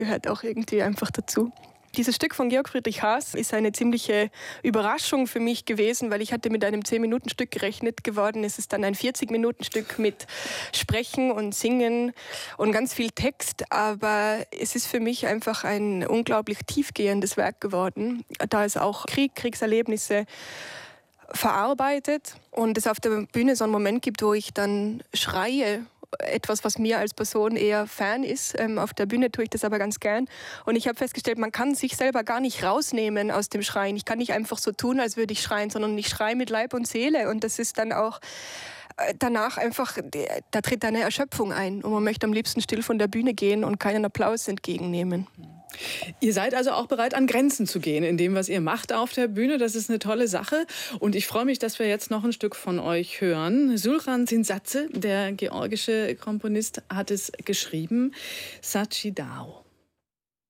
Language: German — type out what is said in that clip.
gehört auch irgendwie einfach dazu. Dieses Stück von Georg Friedrich Haas ist eine ziemliche Überraschung für mich gewesen, weil ich hatte mit einem 10-Minuten-Stück gerechnet. Geworden ist es dann ein 40-Minuten-Stück mit Sprechen und Singen und ganz viel Text. Aber es ist für mich einfach ein unglaublich tiefgehendes Werk geworden, da es auch Kriegserlebnisse verarbeitet und es auf der Bühne so einen Moment gibt, wo ich dann schreie. Etwas, was mir als Person eher fern ist. Auf der Bühne tue ich das aber ganz gern. Und ich habe festgestellt, man kann sich selber gar nicht rausnehmen aus dem Schreien. Ich kann nicht einfach so tun, als würde ich schreien, sondern ich schreie mit Leib und Seele. Und das ist dann auch danach einfach, da tritt eine Erschöpfung ein. Und man möchte am liebsten still von der Bühne gehen und keinen Applaus entgegennehmen. Ihr seid also auch bereit, an Grenzen zu gehen in dem, was ihr macht auf der Bühne. Das ist eine tolle Sache. Und ich freue mich, dass wir jetzt noch ein Stück von euch hören. Sultan Sinsatze, der georgische Komponist, hat es geschrieben. Sachi Dao.